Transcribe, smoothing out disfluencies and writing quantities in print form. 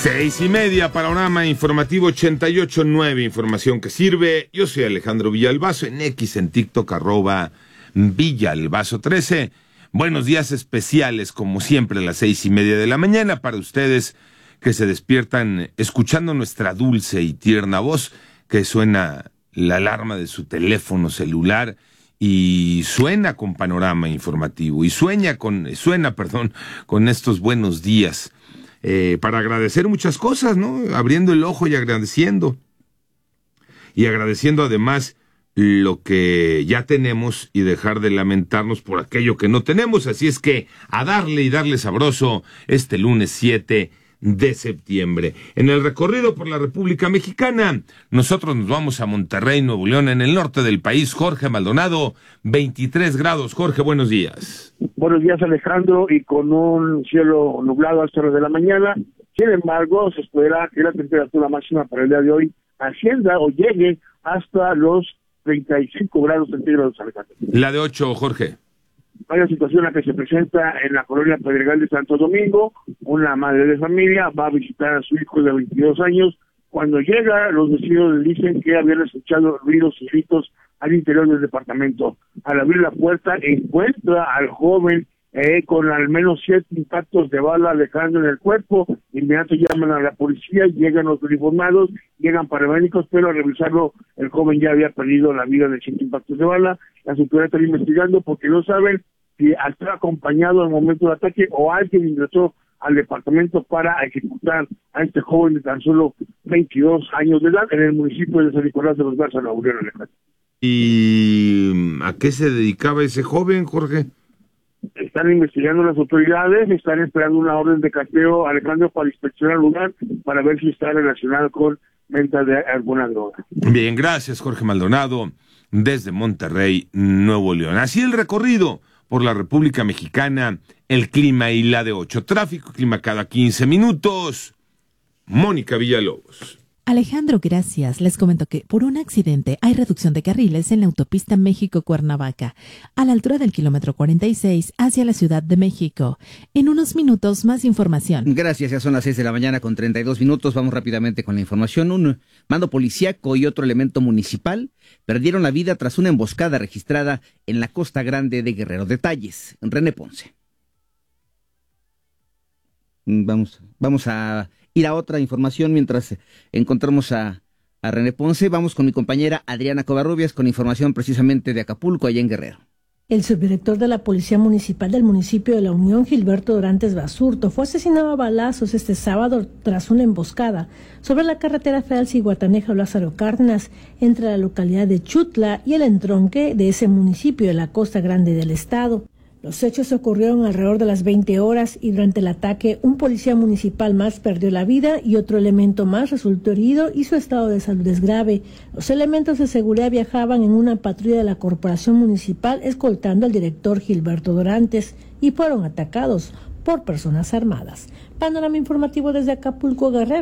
6:30, Panorama Informativo 88.9, información que sirve. Yo soy Alejandro Villalbazo, en X, en TikTok, @Villalbazo13. Buenos días especiales, como siempre, a las 6:30 de la mañana, para ustedes que se despiertan escuchando nuestra dulce y tierna voz, que suena la alarma de su teléfono celular y suena con Panorama Informativo, y suena con estos buenos días. Para agradecer muchas cosas, ¿no? Abriendo el ojo y agradeciendo. Y agradeciendo además lo que ya tenemos y dejar de lamentarnos por aquello que no tenemos. Así es que a darle y darle sabroso este lunes 7 de septiembre. En el recorrido por la República Mexicana, nosotros nos vamos a Monterrey, Nuevo León, en el norte del país. Jorge Maldonado, 23 grados. Jorge, buenos días. Buenos días, Alejandro, y con un cielo nublado a estas horas de la mañana. Sin embargo, se espera que la temperatura máxima para el día de hoy ascienda o llegue hasta los 35 grados centígrados, Alejandro. La de 8, Jorge. Hay una situación que se presenta en la colonia Pedregal de Santo Domingo. Una madre de familia va a visitar a su hijo de 22 años. Cuando llega, los vecinos le dicen que habían escuchado ruidos y gritos al interior del departamento. Al abrir la puerta, encuentra al joven con al menos 7 impactos de bala dejando en el cuerpo. Inmediatamente llaman a la policía, llegan los uniformados, llegan paramédicos, pero al revisarlo, el joven ya había perdido la vida de 7 impactos de bala. Las autoridades están investigando porque no saben si estaba acompañado al momento del ataque o alguien ingresó al departamento para ejecutar a este joven de tan solo 22 años de edad en el municipio de San Nicolás de los Garza, Nuevo León, Alejandro. ¿Y a qué se dedicaba ese joven, Jorge? Están investigando las autoridades, están esperando una orden de cateo, Alejandro, para inspeccionar el lugar, para ver si está relacionado con venta de alguna droga. Bien, gracias, Jorge Maldonado, desde Monterrey, Nuevo León. Así el recorrido por la República Mexicana, el clima y la de 8. Tráfico, clima cada 15 minutos. Mónica Villalobos. Alejandro, gracias. Les comento que por un accidente hay reducción de carriles en la autopista México-Cuernavaca, a la altura del kilómetro 46 hacia la Ciudad de México. En unos minutos, más información. Gracias, ya son las 6 de la mañana con 32 minutos. Vamos rápidamente con la información. Un mando policíaco y otro elemento municipal perdieron la vida tras una emboscada registrada en la Costa Grande de Guerrero. Detalles, René Ponce. Vamos a ir a otra información mientras encontramos a René Ponce. Vamos con mi compañera Adriana Covarrubias con información precisamente de Acapulco, allá en Guerrero. El subdirector de la Policía Municipal del municipio de La Unión, Gilberto Dorantes Basurto, fue asesinado a balazos este sábado tras una emboscada sobre la carretera federal Zihuatanejo-Lázaro Cárdenas, entre la localidad de Chutla y el entronque de ese municipio de la Costa Grande del estado. Los hechos ocurrieron alrededor de las 20 horas y durante el ataque un policía municipal más perdió la vida y otro elemento más resultó herido y su estado de salud es grave. Los elementos de seguridad viajaban en una patrulla de la corporación municipal escoltando al director Gilberto Dorantes y fueron atacados por personas armadas. Panorama informativo desde Acapulco, Guerrero.